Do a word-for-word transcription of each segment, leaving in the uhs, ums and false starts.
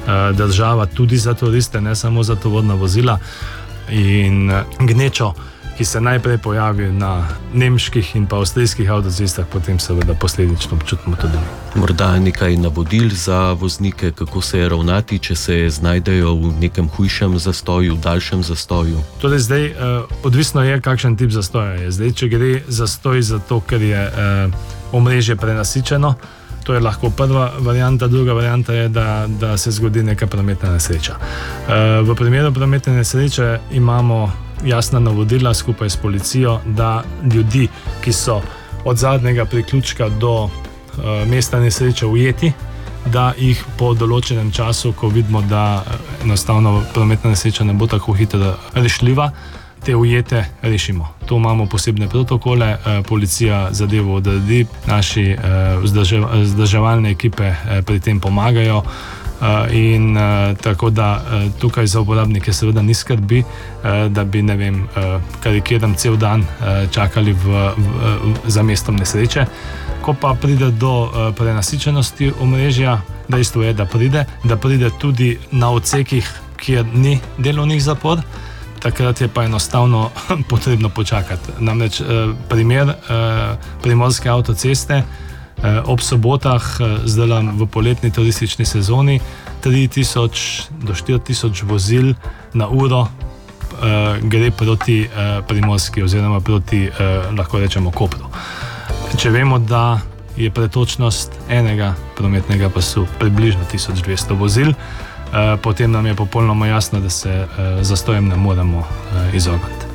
država tudi za turiste, ne samo za tovorna vozila, in gnečo, ki se najprej pojavi na nemških in pa avstrijskih avtocestah, potem seveda posledično občutimo tudi mi. Morda nekaj navodil za voznike, kako se ravnati, če se znajdejo v nekem hujšem zastoju, daljšem zastoju? Torej zdaj, eh, odvisno je, kakšen tip zastoja je. Zdaj, če gre zastoj zato, ker je eh, omrežje prenasičeno, to je lahko prva varianta, druga varianta je, da, da se zgodi neka prometna nesreča. Eh, v primeru prometne nesreče imamo jasna navodila skupaj s policijo, da ljudi, ki so od zadnjega priključka do uh, mesta nesreče ujeti, da jih po določenem času, ko vidimo, da enostavno prometna nesreča ne bo tako hitro rešljiva, te ujete rešimo. To imamo posebne protokole, uh, policija zadevo odradi, naši uh, vzdrževalne ekipe uh, pri tem pomagajo. Uh, in uh, tako da uh, tukaj za uporabnike seveda ni skrbi, uh, da bi, ne vem, uh, karikiram cel dan uh, čakali v, v, v, za mestom nesreče. Ko pa pride do uh, prenasičenosti omrežja, dejstvo je, da pride, da pride tudi na odsekih, kjer ni delovnih zapor, takrat je pa enostavno potrebno počakati. Namreč uh, primer uh, primorske avtoceste, ob sobotah, zdaj v poletni turistični sezoni, tri tisoč do štiri tisoč vozil na uro eh, gre proti eh, Primorski oziroma proti, eh, lahko rečemo, Kopru. Če vemo, da je pretočnost enega prometnega pasu približno tisoč dvesto vozil, eh, potem nam je popolnoma jasno, da se eh, zastojem ne moremo eh, izogniti.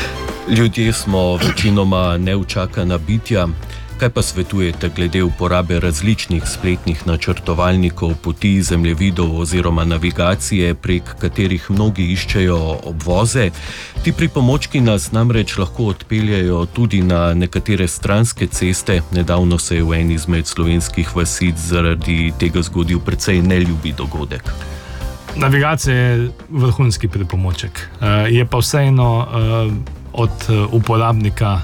Ljudje smo večinoma neučakana bitja. Kaj pa svetujete glede uporabe različnih spletnih načrtovalnikov, poti, zemljevidov oziroma navigacije, prek katerih mnogi iščejo obvoze? Ti pripomočki nas namreč lahko odpeljajo tudi na nekatere stranske ceste. Nedavno se je v eni izmed slovenskih vasic zaradi tega zgodil precej neljubi dogodek. Navigacija je vrhunski pripomoček. Je pa vseeno od uporabnika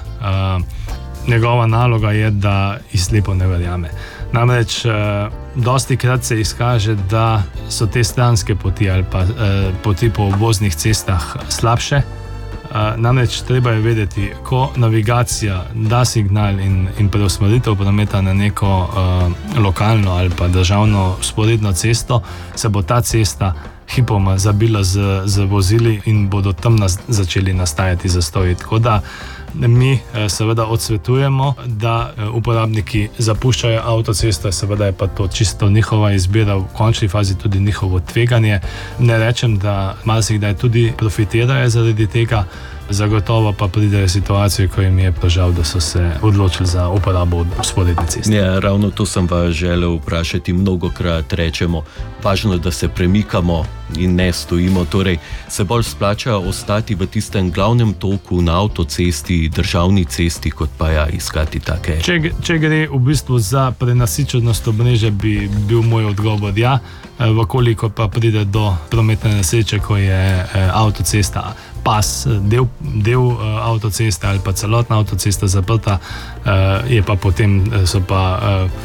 njegova naloga je, da jih slepo ne verjame. Namreč, eh, dosti krat se izkaže, da so te stranske poti ali pa eh, poti po obvoznih cestah slabše. Eh, namreč, treba je vedeti, ko navigacija da signal in, in preusmeritev prometa na neko eh, lokalno ali pa državno vzporedno cesto, se bo ta cesta hipoma zabila z, z vozili in bodo tam nas, začeli nastajati zastoji. Tako da mi seveda odsvetujemo, da uporabniki zapuščajo avtocesto, seveda je pa to čisto njihova izbira, v končni fazi tudi njihovo tveganje. Ne rečem, da marsikdaj tudi profitirajo zaradi tega, zagotovo pa pridejo situacije, ko jim je pa žal, da so se odločili za uporabo vzporedne ceste. Ja, ravno to sem vas želel vprašati. Mnogokrat rečemo, važno, da se premikamo in ne stojimo. Torej, se bolj splača ostati v tistem glavnem toku na avtocesti, državni cesti, kot pa ja iskati take. Če, če gre v bistvu za prenasičenost omrežja, bi bil moj odgovor ja. Vkoliko pa pride do prometne nesreče, ko je avtocesta pas, del, del avtoceste ali pa celotna avtocesta zaprta, je pa potem so pa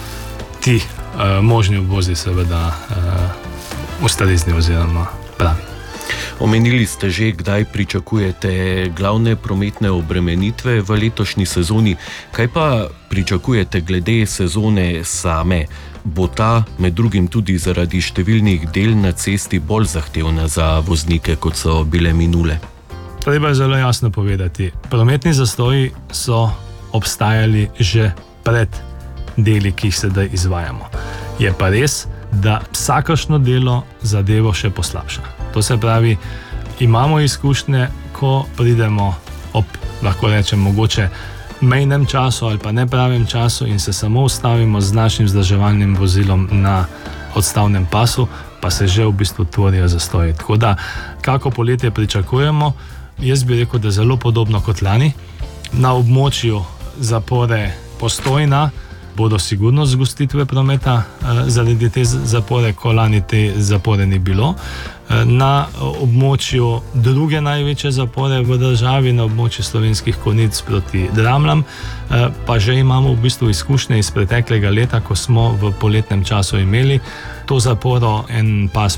ti možni obvozi seveda ustrezni oziroma pravi. Omenili ste že, kdaj pričakujete glavne prometne obremenitve v letošnji sezoni. Kaj pa pričakujete glede sezone same? Bo ta med drugim tudi zaradi številnih del na cesti bolj zahtevna za voznike, kot so bile minule? Treba je zelo jasno povedati. Prometni zastoji so obstajali že pred deli, ki jih sedaj izvajamo. Je pa res, da vsakršno delo zadevo še poslabša. To se pravi, imamo izkušnje, ko pridemo ob, lahko rečem, mogoče mejnem času ali pa nepravem času in se samo ustavimo z našim vzdrževalnim vozilom na odstavnem pasu, pa se že v bistvu tvorijo zastoji. Tako da, kako poletje pričakujemo, jaz bi rekel, da zelo podobno kot lani. Na območju zapore Postojna bodo sigurno zgostitve prometa eh, zaradi te zapore, ko lani te zapore ni bilo. Eh, na območju druge največje zapore v državi, na območju Slovenskih Konjic proti Dramljam, eh, pa že imamo v bistvu izkušnje iz preteklega leta, ko smo v poletnem času imeli to zaporo, en pas